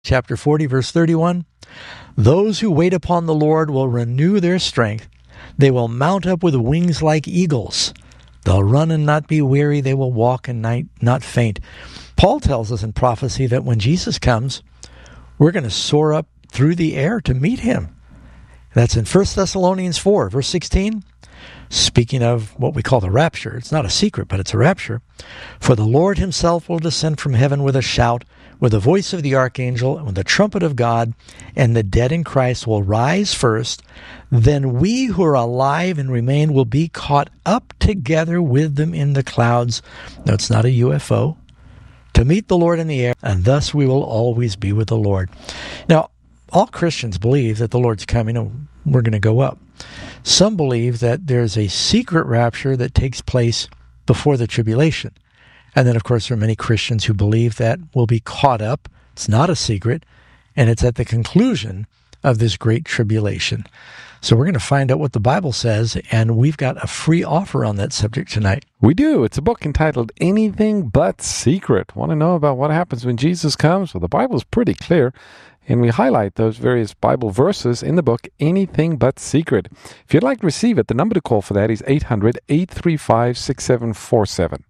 chapter 40, verse 31. Those who wait upon the Lord will renew their strength. They will mount up with wings like eagles. They'll run and not be weary. They will walk and not faint. Paul tells us in prophecy that when Jesus comes, we're going to soar up through the air to meet him. That's in 1 Thessalonians 4, verse 16. Speaking of what we call the rapture, it's not a secret, but it's a rapture. For the Lord himself will descend from heaven with a shout, with the voice of the archangel, and with the trumpet of God, and the dead in Christ will rise first. Then we who are alive and remain will be caught up together with them in the clouds. No, it's not a UFO. To meet the Lord in the air, and thus we will always be with the Lord. Now, all Christians believe that the Lord's coming and we're going to go up. Some believe that there's a secret rapture that takes place before the tribulation. And then, of course, there are many Christians who believe that we'll be caught up. It's not a secret, and it's at the conclusion of this great tribulation. So we're going to find out what the Bible says, and we've got a free offer on that subject tonight. We do. It's a book entitled Anything But Secret. Want to know about what happens when Jesus comes? Well, the Bible's pretty clear, and we highlight those various Bible verses in the book, Anything But Secret. If you'd like to receive it, the number to call for that is 800-835-6747.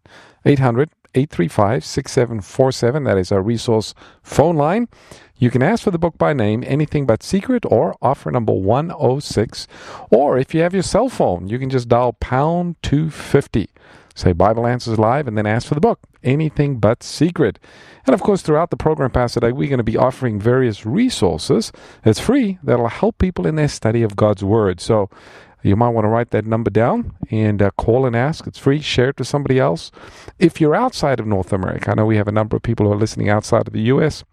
800-835-6747. That is our resource phone line. You can ask for the book by name, Anything But Secret, or offer number 106. Or if you have your cell phone, you can just dial pound 250. Say Bible Answers Live, and then ask for the book, Anything But Secret. And of course, throughout the program, Pastor Doug, we're going to be offering various resources. It's free. That'll help people in their study of God's Word. So you might want to write that number down and call and ask. It's free. Share it to somebody else. If you're outside of North America, I know we have a number of people who are listening outside of the U.S.,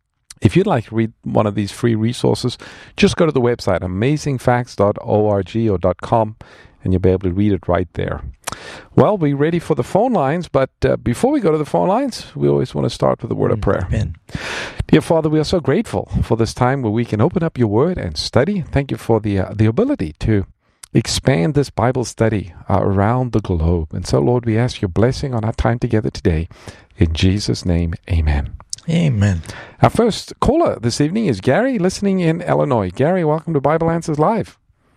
if you'd like to read one of these free resources, just go to the website, amazingfacts.org or .com, and you'll be able to read it right there. Well, we're ready for the phone lines, but before we go to the phone lines, we always want to start with a word of prayer. Amen. Dear Father, we are so grateful for this time where we can open up your word and study. Thank you for the ability to expand this Bible study around the globe. And so, Lord, we ask your blessing on our time together today. In Jesus' name, amen. Amen. Our first caller this evening is Gary, listening in Illinois. Gary, welcome to Bible Answers Live.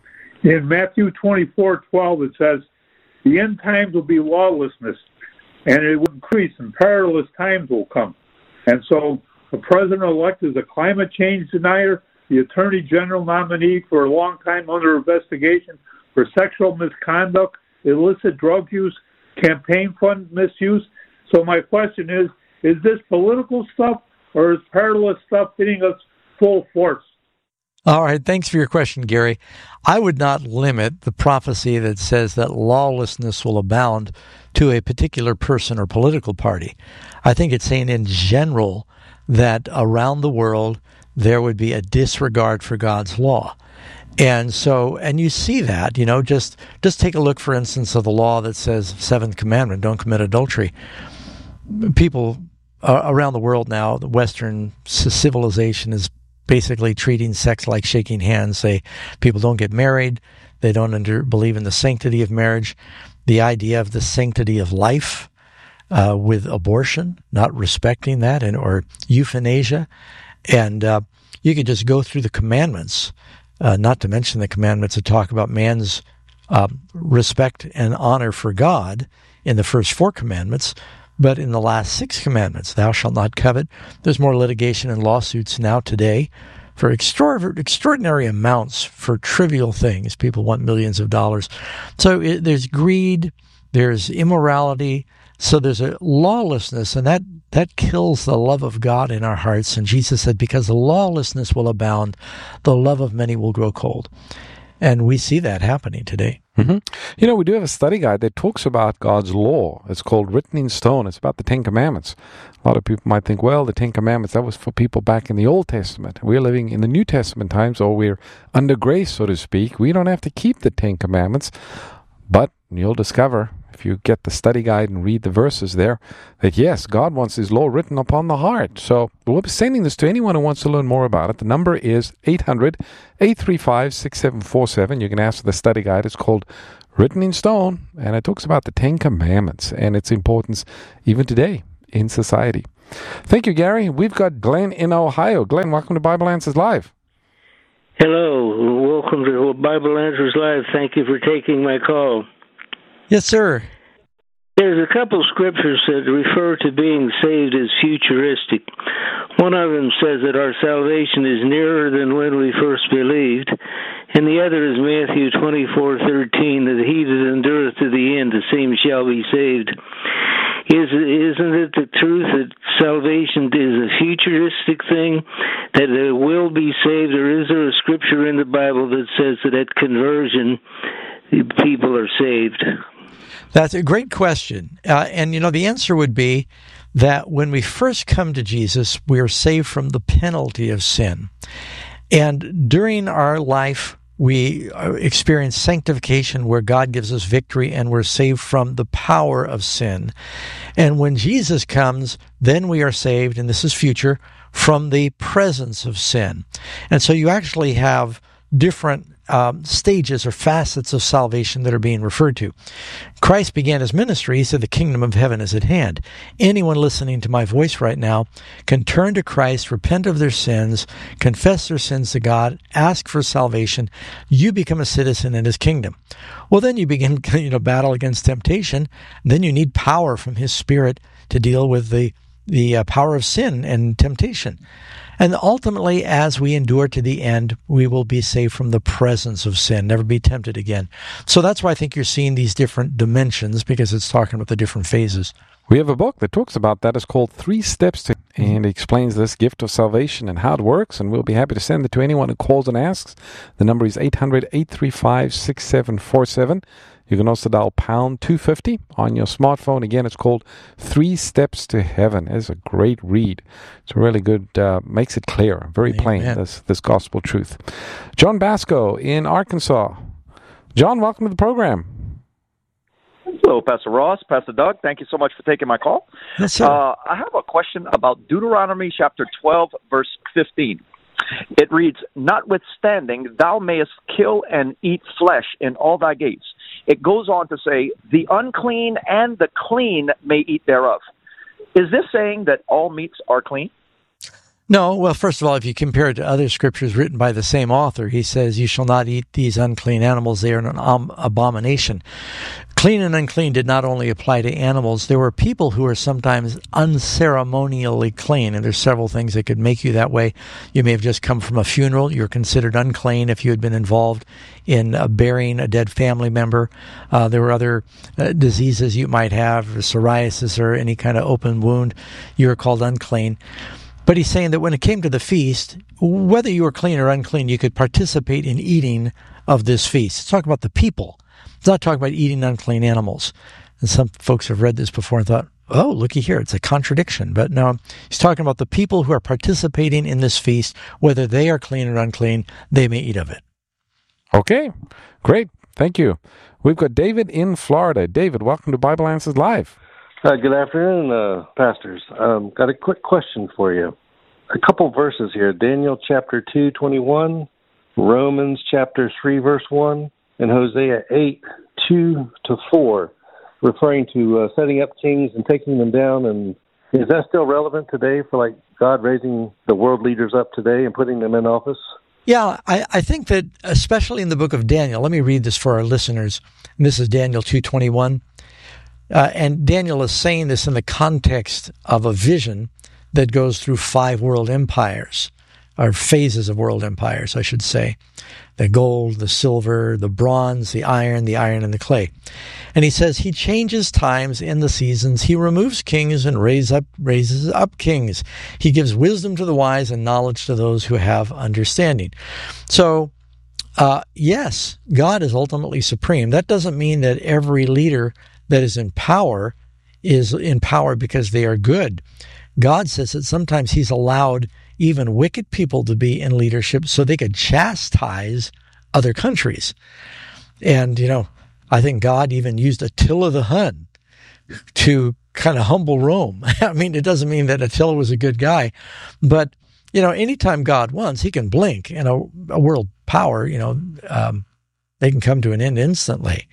In Matthew 24:12, it says, the end times will be lawlessness, and it will increase, and perilous times will come. And so the president-elect is a climate change denier, the attorney general nominee for a long time under investigation for sexual misconduct, illicit drug use, campaign fund misuse. So my question is this political stuff or is perilous stuff hitting us full force? All right, thanks for your question, Gary. I would not limit the prophecy that says that lawlessness will abound to a particular person or political party. I think it's saying in general that around the world there would be a disregard for God's law. And so, and you see that, just take a look, for instance, of the law that says, seventh commandment, don't commit adultery. People around the world now, the Western civilization is basically treating sex like shaking hands. People don't get married. They don't believe in the sanctity of marriage. The idea of the sanctity of life with abortion, not respecting that, or euthanasia. And you could just go through the commandments, not to mention the commandments that talk about man's respect and honor for God in the first 4 commandments. But in the last 6 commandments, thou shalt not covet. There's more litigation and lawsuits now today for extraordinary amounts for trivial things. People want millions of dollars. So there's greed, there's immorality, so there's a lawlessness, and that kills the love of God in our hearts. And Jesus said, because the lawlessness will abound, the love of many will grow cold. And we see that happening today. Mm-hmm. We do have a study guide that talks about God's law. It's called Written in Stone. It's about the 10 Commandments. A lot of people might think, well, the 10 Commandments, that was for people back in the Old Testament. We're living in the New Testament times, or we're under grace, so to speak. We don't have to keep the 10 Commandments. But you'll discover, if you get the study guide and read the verses there, that yes, God wants His law written upon the heart. So we'll be sending this to anyone who wants to learn more about it. The number is 800-835-6747. You can ask for the study guide. It's called Written in Stone, and it talks about the 10 Commandments and its importance even today in society. Thank you, Gary. We've got Glenn in Ohio. Glenn, welcome to Bible Answers Live. Hello. Welcome to Bible Answers Live. Thank you for taking my call. Yes, sir. There's a couple scriptures that refer to being saved as futuristic. One of them says that our salvation is nearer than when we first believed, and the other is Matthew 24:13, that he that endureth to the end, the same shall be saved. Isn't it the truth that salvation is a futuristic thing, that it will be saved, or is there a scripture in the Bible that says that at conversion, people are saved? That's a great question. And, the answer would be that when we first come to Jesus, we are saved from the penalty of sin. And during our life, we experience sanctification where God gives us victory and we're saved from the power of sin. And when Jesus comes, then we are saved, and this is future, from the presence of sin. And so you actually have different stages or facets of salvation that are being referred to. Christ began his ministry. He said, the kingdom of heaven is at hand. Anyone listening to my voice right now can turn to Christ, repent of their sins, confess their sins to God, ask for salvation. You become a citizen in his kingdom. Well, then you begin, battle against temptation. Then you need power from his Spirit to deal with the power of sin and temptation. And ultimately, as we endure to the end, we will be saved from the presence of sin, never be tempted again. So that's why I think you're seeing these different dimensions, because it's talking about the different phases. We have a book that talks about that. It's called 3 Steps to, and it explains this gift of salvation and how it works, and we'll be happy to send it to anyone who calls and asks. The number is 800-835-6747. You can also dial pound 250 on your smartphone. Again, it's called 3 Steps to Heaven. It's a great read. It's really good, makes it clear, very plain, this gospel truth. John Basco in Arkansas. John, welcome to the program. Hello, Pastor Ross, Pastor Doug. Thank you so much for taking my call. Yes, sir. I have a question about Deuteronomy chapter 12, verse 15. It reads, notwithstanding, thou mayest kill and eat flesh in all thy gates. It goes on to say, the unclean and the clean may eat thereof. Is this saying that all meats are clean? No. Well, first of all, if you compare it to other scriptures written by the same author, he says, you shall not eat these unclean animals. They are an abomination. Clean and unclean did not only apply to animals. There were people who were sometimes unceremonially clean, and there's several things that could make you that way. You may have just come from a funeral. You're considered unclean if you had been involved in burying a dead family member. There were other diseases you might have, psoriasis or any kind of open wound. You were called unclean. But he's saying that when it came to the feast, whether you were clean or unclean, you could participate in eating of this feast. It's talking about the people. It's not talking about eating unclean animals. And some folks have read this before and thought, oh, looky here, it's a contradiction. But no, he's talking about the people who are participating in this feast, whether they are clean or unclean, they may eat of it. Okay, great. Thank you. We've got David in Florida. David, welcome to Bible Answers Live. Good afternoon, pastors. Got a quick question for you. A couple verses here. Daniel chapter 2:21, Romans chapter 3, verse 1, and Hosea 8:2-4, referring to setting up kings and taking them down. And is that still relevant today for God raising the world leaders up today and putting them in office? Yeah, I think that especially in the book of Daniel, let me read this for our listeners. And this is Daniel 2:21. And Daniel is saying this in the context of a vision that goes through 5 world empires, or phases of world empires, I should say. The gold, the silver, the bronze, the iron, and the clay. And he says he changes times and the seasons. He removes kings and raises up kings. He gives wisdom to the wise and knowledge to those who have understanding. So, yes, God is ultimately supreme. That doesn't mean that every leader that is in power because they are good. God says that sometimes he's allowed even wicked people to be in leadership so they could chastise other countries. And, I think God even used Attila the Hun to kind of humble Rome. I mean, it doesn't mean that Attila was a good guy, but, anytime God wants, he can blink, and a world power, they can come to an end instantly.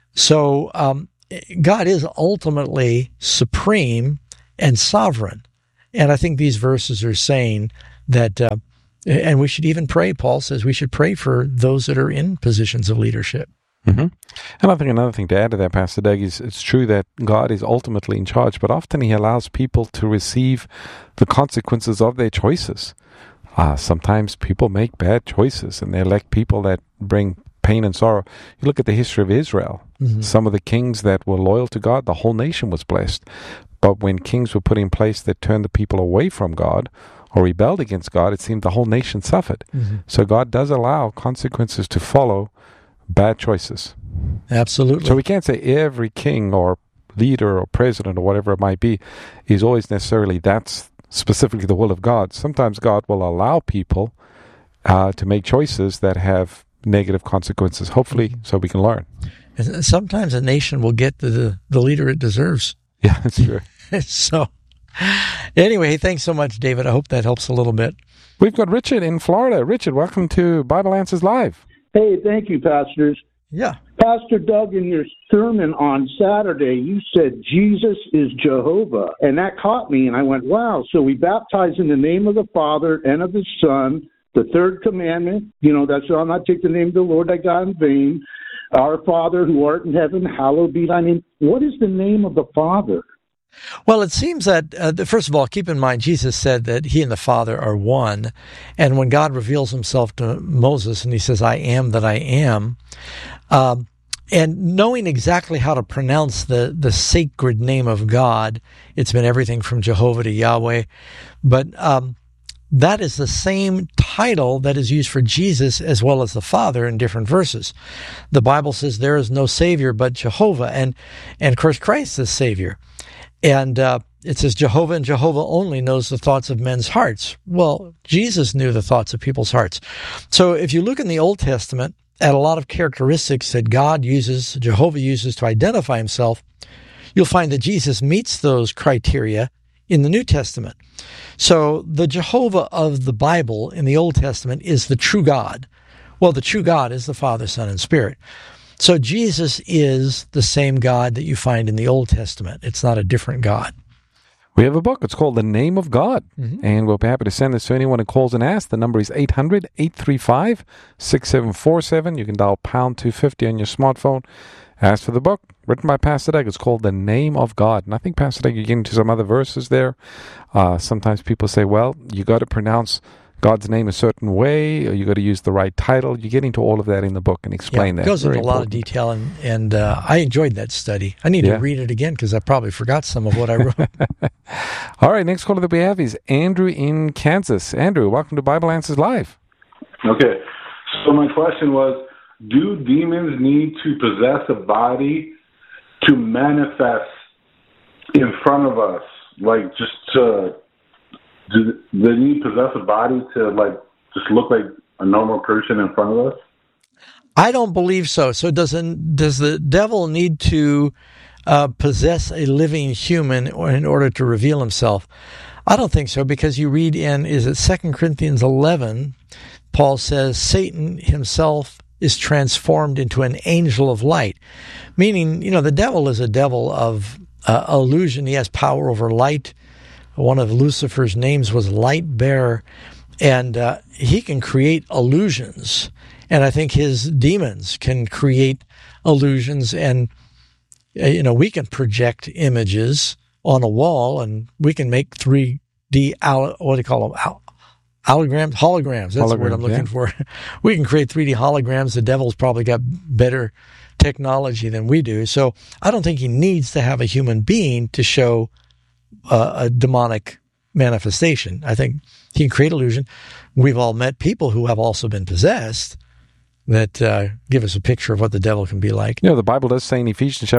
So, God is ultimately supreme and sovereign. And I think these verses are saying that, and we should even pray. Paul says we should pray for those that are in positions of leadership. Mm-hmm. And I think another thing to add to that, Pastor Doug, is it's true that God is ultimately in charge, but often he allows people to receive the consequences of their choices. Sometimes people make bad choices, and they elect people that bring pain and sorrow. You look at the history of Israel. Mm-hmm. Some of the kings that were loyal to God, the whole nation was blessed. But when kings were put in place that turned the people away from God or rebelled against God, it seemed the whole nation suffered. Mm-hmm. So God does allow consequences to follow bad choices. Absolutely. So we can't say every king or leader or president or whatever it might be is always necessarily that's specifically the will of God. Sometimes God will allow people to make choices that have negative consequences, hopefully, so we can learn. And sometimes a nation will get the leader it deserves. Yeah, that's true. So, anyway, thanks so much, David. I hope that helps a little bit. We've got Richard in Florida. Richard, welcome to Bible Answers Live. Hey, thank you, pastors. Yeah. Pastor Doug, in your sermon on Saturday, you said Jesus is Jehovah, and that caught me, and I went, wow, so we baptize in the name of the Father and of the Son, the third commandment, that shall not take the name of the Lord thy God in vain. Our Father who art in heaven, hallowed be thy name. What is the name of the Father? Well, it seems that, first of all, keep in mind, Jesus said that he and the Father are one. And when God reveals himself to Moses and he says, I am that I am, and knowing exactly how to pronounce the sacred name of God, it's been everything from Jehovah to Yahweh. But that is the same title that is used for Jesus as well as the Father in different verses. The Bible says there is no Savior but Jehovah, and of course Christ is Savior. And it says Jehovah and Jehovah only knows the thoughts of men's hearts. Well, Jesus knew the thoughts of people's hearts. So if you look in the Old Testament at a lot of characteristics that Jehovah uses to identify himself, you'll find that Jesus meets those criteria in the New Testament. So the Jehovah of the Bible in the Old Testament is the true God. Well, the true God is the Father, Son, and Spirit. So Jesus is the same God that you find in the Old Testament. It's not a different God. We have a book. It's called The Name of God. Mm-hmm. And we'll be happy to send this to anyone who calls and asks. The number is 800-835-6747. You can dial pound 250 on your smartphone. Ask for the book, written by Pastor Doug. It's called The Name of God. And I think, Pastor Doug, you get into some other verses there. Sometimes people say, well, you got to pronounce God's name a certain way, or you got to use the right title. You get into all of that in the book and explain that. It goes into a lot of detail, and I enjoyed that study. I need to read it again because I probably forgot some of what I wrote. All right, next caller that we have is Andrew in Kansas. Andrew, welcome to Bible Answers Live. Okay, so my question was, do demons need to possess a body to manifest in front of us? Like, just to... Do they need to possess a body to, just look like a normal person in front of us? I don't believe so. So does the devil need to possess a living human in order to reveal himself? I don't think so, because you read in, 2 Corinthians 11, Paul says, Satan himself is transformed into an angel of light. Meaning, the devil is a devil of illusion. He has power over light. One of Lucifer's names was Light Bearer, and he can create illusions. And I think his demons can create illusions, and we can project images on a wall, and we can make 3D holograms. That's the word I'm looking for. We can create 3D holograms. The devil's probably got better technology than we do. So I don't think he needs to have a human being to show a demonic manifestation. I think he can create illusion. We've all met people who have also been possessed that give us a picture of what the devil can be like. The Bible does say in Ephesians